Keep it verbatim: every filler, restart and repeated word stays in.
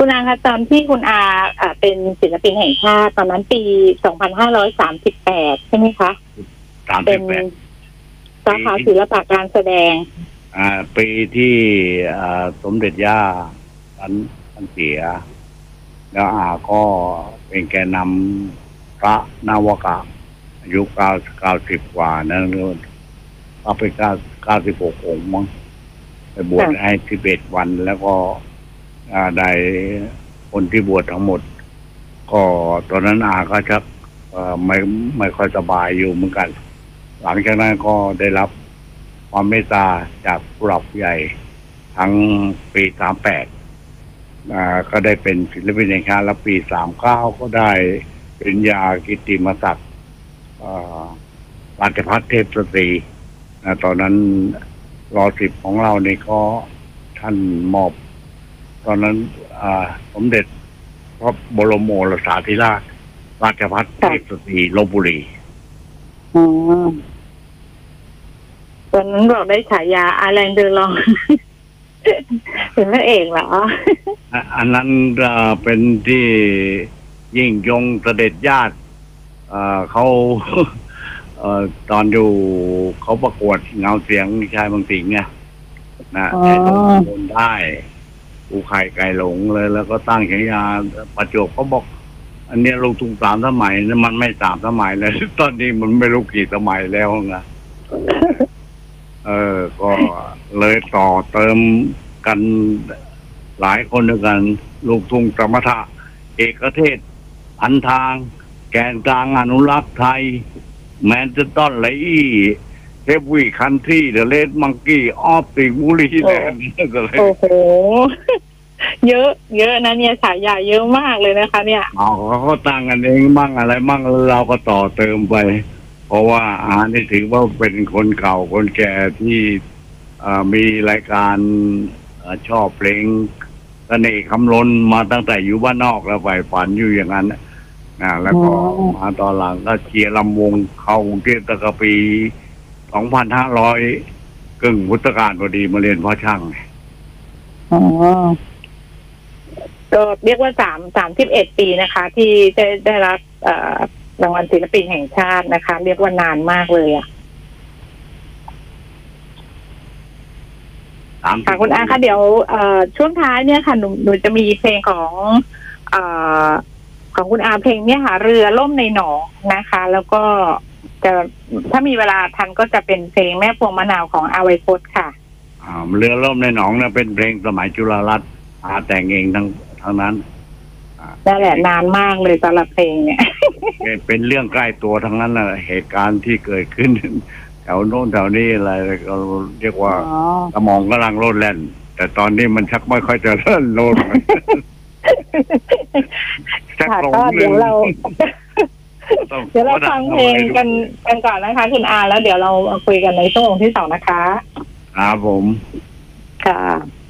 คุณอาคะตอนที่คุณอาอ่าเป็นศิลปินแห่งชาติตอนนั้นปีสองพันห้าร้อยสามสิบแปดใช่ไหมคะสามเป็นสิบแปดสาขาศิลปะการแสดงอ่าปีที่อ่าสมเด็จย่าท่านท่านเสีย แล้วอาก็เป็นแกนนำพระนวกะอายุเก้าเก้าสิบกว่านะก็ไปเก้าเก้าสิบหกองค์มั้งไปบวชให้สิบเอ็ดวันแล้วก็อ่าได้คนที่บวชทั้งหมด ก็ตอนนั้นอาก็ชักเอ่อไม่ไม่ค่อยสบายอยู่เหมือนกัน หลังจากนั้นก็ได้รับความเมตตาจากผู้หลักผู้ใหญ่ ทั้งปีสามแปดอ่าก็ได้เป็นศิลปินแห่งชาติแล้วปีสามเก้าก็ได้ปริญญากิตติมศักดิ์อ่าราชภัฏเทพสตรีนะตอนนั้นรอสิบของเราเนี่ยก็ท่านมอบ ตอนนั้นอ่าสมเด็จพระบรมโอรสาธิราชราชภัฏเทพสตรีลพบุรีอ๋อตอนนั้นบอกได้ฉายาอาแลนเดอร์ลอง เป็นพระเอกเหรออ่ะอันนั้นอ่าเป็นที่ยิ่งยงเสด็จญาติอ่าเขา เอ่อตอนอยู่เขาประกวดเงาเสียงชายบางสิงห์ไงนะอ๋อแต่ต้องโดนได้ปูไข่ไก่หลงเลย แล้วก็ตั้งฉายาประจวบเขาบอก อันเนี้ยลูกทุ่งสามสมัยนะมันไม่สามสมัยเลย ตอนนี้มันไม่รู้กี่สมัยแล้วไง เออ ก็เลยต่อเติมกันหลายคนด้วยกัน ลูกทุ่งสมถะเอกเทศ อันทาง แกนกลางอนุรักษ์ไทย แมนเชสเตอร์ไลอี้เทปวีคันที่เดอะเลดมังกี้ออฟติบุรีแลนด์ก็เลยโอ้โห เยอะ เยอะนะเนี่ยฉายาเยอะมากเลยนะคะ เนี่ยเอาเขาก็ตั้งกันเองมั่งอะไรมั่งแล้วเราก็ต่อเติมไป เพราะว่าอานี่ถือว่าเป็นคนเก่าคนแก่ที่เอ่อมีรายการเอ่อชอบเพลงเสน่ห์คำลนมาตั้งแต่อยู่บ้านนอกแล้วใฝ่ฝันอยู่อย่างนั้นนะแล้วก็อ๋อมาตอนหลังก็เชียร์ลำวงเข้ากรุงเทพตั้งแต่ปีสองพันห้าร้อยกึ่งพุทธกาลพอดีมาเรียนพ่อช่างอ๋อก็เรียกว่าสามสามสิบเอ็ดปีนะคะ ที่ได้ได้รับเอ่อรางวัลศิลปินแห่งชาตินะคะ เรียกว่านานมากเลยอ่ะค่ะคุณอาคะเดี๋ยวเอ่อช่วงท้ายเนี่ยค่ะหนูหนูจะมีเพลงของเอ่อของคุณอาเพลงเนี่ยค่ะเรือล่มในหนองนะคะ แล้วก็จะถ้ามีเวลาทันก็จะเป็นเพลงแม่พวงมะนาวของอาไวพจน์ค่ะอ่าเรือล่มในหนองเนี่ยเป็นเพลงสมัยจุฬารัตน์อาแต่งเองทั้งทั้งนั้นอ่านั่นแหละนานมากเลยสำหรับเพลงเนี่ยเป็นเป็นเรื่องใกล้ตัวทั้งนั้นนะเหตุการณ์ที่เกิดขึ้น แถวโน้นแถวนี้อะไรก็เรียกว่าอ๋อสมองกำลังโลดแล่น แต่ตอนนี้มันชักไม่ค่อยจะเล่นโลด ชักค่ะหลงก็เดี๋ยวเราต้องเดี๋ยวเราฟังเพลงกันกันก่อนนะคะ คุณอาแล้วเดี๋ยวเราคุยกันในช่วงที่สองนะคะครับผมค่ะ